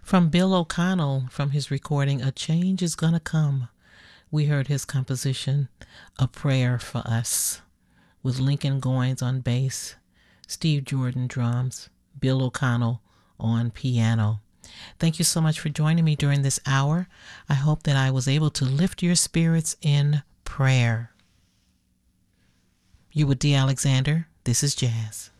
From Bill O'Connell, from his recording, A Change Is Gonna Come, we heard his composition, A Prayer for Us, with Lincoln Goines on bass, Steve Jordan drums, Bill O'Connell on piano. Thank you so much for joining me during this hour. I hope that I was able to lift your spirits in prayer. You with D. Alexander. This is Jazz.